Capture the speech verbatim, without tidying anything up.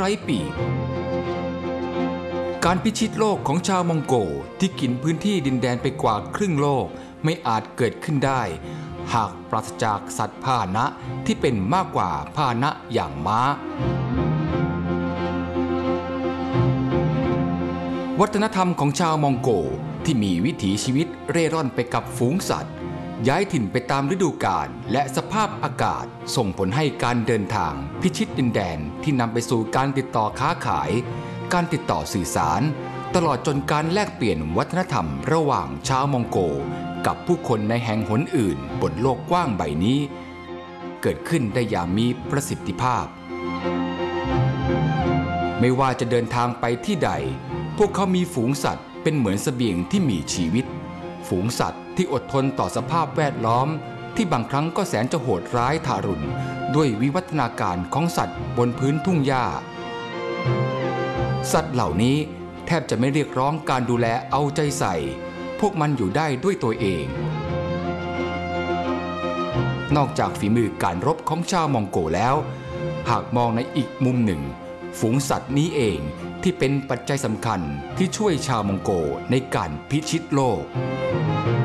ไร้ปีกการพิชิตโลกของชาวมองโกที่กินพื้นที่ดินแดนไปกว่าครึ่งโลกไม่อาจเกิดขึ้นได้หากปราศจากสัตว์พาหนะที่เป็นมากกว่าพาหนะอย่างม้าวัฒนธรรมของชาวมองโกที่มีวิถีชีวิตเร่ร่อนไปกับฝูงสัตว์ย้ายถิ่นไปตามฤดูกาลและสภาพอากาศส่งผลให้การเดินทางพิชิตดินแดนที่นำไปสู่การติดต่อค้าขายการติดต่อสื่อสารตลอดจนการแลกเปลี่ยนวัฒนธรรมระหว่างชาวมองโกกับผู้คนในแห่งหนอื่นบนโลกกว้างใบนี้เกิดขึ้นได้อย่างมีประสิทธิภาพไม่ว่าจะเดินทางไปที่ใดพวกเขามีฝูงสัตว์เป็นเหมือนเสบียงที่มีชีวิตฝูงสัตว์ที่อดทนต่อสภาพแวดล้อมที่บางครั้งก็แสนจะโหดร้ายทารุณด้วยวิวัฒนาการของสัตว์บนพื้นทุ่งหญ้าสัตว์เหล่านี้แทบจะไม่เรียกร้องการดูแลเอาใจใส่พวกมันอยู่ได้ด้วยตัวเองนอกจากฝีมือการรบของชาวมองโกแล้วหากมองในอีกมุมหนึ่งฝูงสัตว์นี้เองที่เป็นปัจจัยสำคัญที่ช่วยชาวมองโกในการพิชิตโลก